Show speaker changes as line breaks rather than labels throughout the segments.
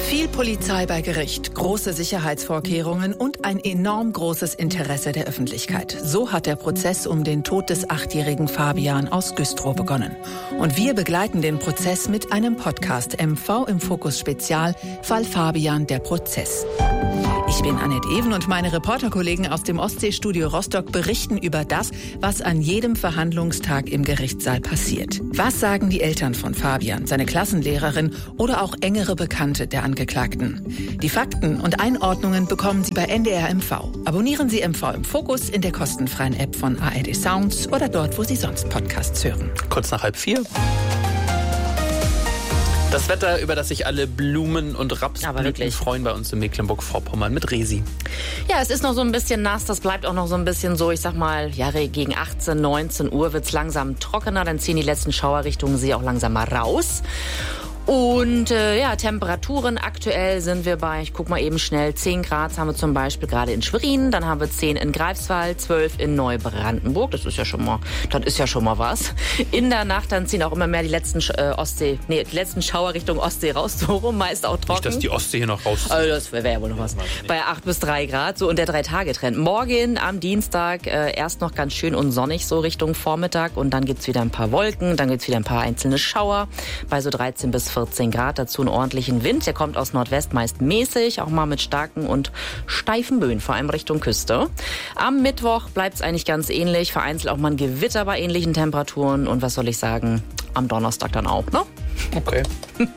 Viel Polizei bei Gericht, große Sicherheitsvorkehrungen und ein enorm großes Interesse der Öffentlichkeit. So hat der Prozess um den Tod des 8-jährigen Fabian aus Güstrow begonnen. Und wir begleiten den Prozess mit einem Podcast MV im Fokus Spezial, Fall Fabian, der Prozess. Ich bin Annette Even und meine Reporterkollegen aus dem Ostseestudio Rostock berichten über das, was an jedem Verhandlungstag im Gerichtssaal passiert. Was sagen die Eltern von Fabian, seine Klassenlehrerin oder auch engere Bekannte der Angeklagten? Die Fakten und Einordnungen bekommen Sie bei NDR MV. Abonnieren Sie MV im Fokus in der kostenfreien App von ARD Sounds oder dort, wo Sie sonst Podcasts hören.
Kurz nach 3:30. Das Wetter, über das sich alle Blumen und Rapsblüten freuen bei uns in Mecklenburg-Vorpommern mit Resi.
Ja, es ist noch so ein bisschen nass, das bleibt auch noch so ein bisschen so, ich sag mal, ja, gegen 18, 19 Uhr wird's langsam trockener, dann ziehen die letzten Schauerrichtungen sie auch langsam mal raus. Und Temperaturen aktuell sind wir bei, ich guck mal eben schnell, 10 Grad haben wir zum Beispiel gerade in Schwerin, dann haben wir 10 in Greifswald, 12 in Neubrandenburg, das ist ja schon mal was. In der Nacht dann ziehen auch immer mehr die letzten Schauer Richtung Ostsee raus, so rum, meist auch trocken.
Nicht, dass die Ostsee hier noch raus...
Also das wäre ja wohl noch was. Bei 8 bis 3 Grad, so und der 3-Tage-Trend. Morgen am Dienstag erst noch ganz schön und sonnig, so Richtung Vormittag und dann gibt's wieder ein paar Wolken, dann gibt's wieder ein paar einzelne Schauer bei so 13 bis 14 Grad, dazu einen ordentlichen Wind. Der kommt aus Nordwest, meist mäßig, auch mal mit starken und steifen Böen, vor allem Richtung Küste. Am Mittwoch bleibt es eigentlich ganz ähnlich, vereinzelt auch mal ein Gewitter bei ähnlichen Temperaturen und was soll ich sagen, am Donnerstag dann auch, ne?
Okay.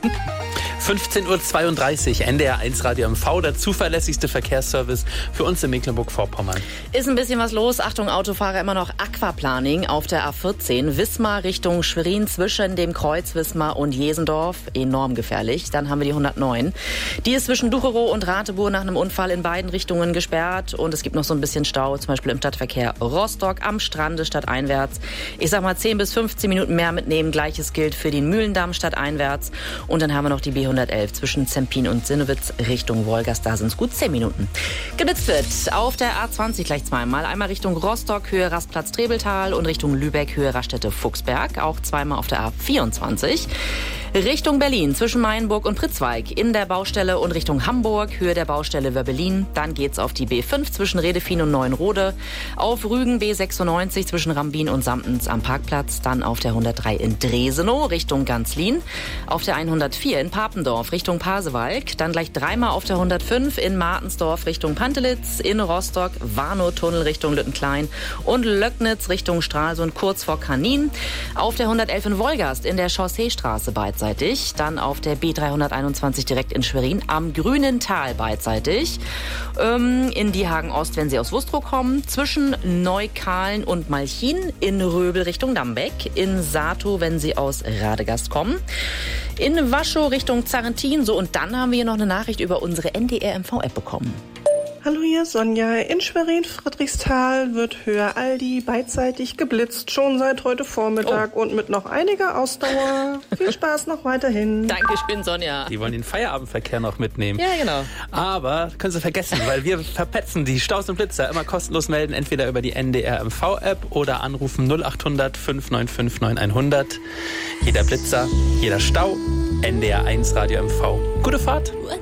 15:32 Uhr, NDR 1 Radio MV, der zuverlässigste Verkehrsservice für uns in Mecklenburg-Vorpommern.
Ist ein bisschen was los. Achtung, Autofahrer, immer noch Aquaplaning auf der A14. Wismar Richtung Schwerin zwischen dem Kreuz Wismar und Jesendorf. Enorm gefährlich. Dann haben wir die 109. Die ist zwischen Ducherow und Rateburg nach einem Unfall in beiden Richtungen gesperrt. Und es gibt noch so ein bisschen Stau, zum Beispiel im Stadtverkehr Rostock am Strande stadteinwärts. Ich sag mal 10 bis 15 Minuten mehr mitnehmen. Gleiches gilt für den Mühlendamm stadteinwärts. Und dann haben wir noch die B111 zwischen Zempin und Sinnewitz Richtung Wolgast. Da sind es gut 10 Minuten. Geblitzt wird auf der A20 gleich zweimal. Einmal Richtung Rostock, Höhe Rastplatz-Trebeltal und Richtung Lübeck, Höhe Raststätte-Fuchsberg. Auch zweimal auf der A24. Richtung Berlin zwischen Mainburg und Pritzweig in der Baustelle und Richtung Hamburg, Höhe der Baustelle Wörbelin. Dann geht's auf die B5 zwischen Redefin und Neuenrode. Auf Rügen B96 zwischen Rambin und Samtens am Parkplatz. Dann auf der 103 in Dresenow Richtung Ganzlin. Auf der 104 in Papendorf Richtung Pasewalk. Dann gleich dreimal auf der 105 in Martensdorf Richtung Pantelitz. In Rostock Warnow-Tunnel Richtung Lüttenklein. Und Löcknitz Richtung Stralsund kurz vor Kanin. Auf der 111 in Wolgast in der Chausseestraße beidseitig. Dann auf der B321 direkt in Schwerin am Grünen Tal beidseitig. In Diehagen Ost, wenn Sie aus Wustrow kommen. Zwischen Neukahlen und Malchin. In Röbel Richtung Dambeck. In Sato, wenn Sie aus Radegast kommen. In Waschow Richtung Zarrentin. So, und dann haben wir hier noch eine Nachricht über unsere NDR MV-App bekommen.
Hallo, hier ist Sonja. In Schwerin-Friedrichsthal wird Höhe Aldi beidseitig geblitzt, schon seit heute Vormittag und mit noch einiger Ausdauer. Viel Spaß noch weiterhin.
Dankeschön, Sonja.
Die wollen den Feierabendverkehr noch mitnehmen.
Ja, genau.
Aber können Sie vergessen, weil wir verpetzen die Staus und Blitzer. Immer kostenlos melden, entweder über die NDR MV-App oder anrufen 0800 595 9100. Jeder Blitzer, jeder Stau, NDR 1 Radio MV. Gute Fahrt.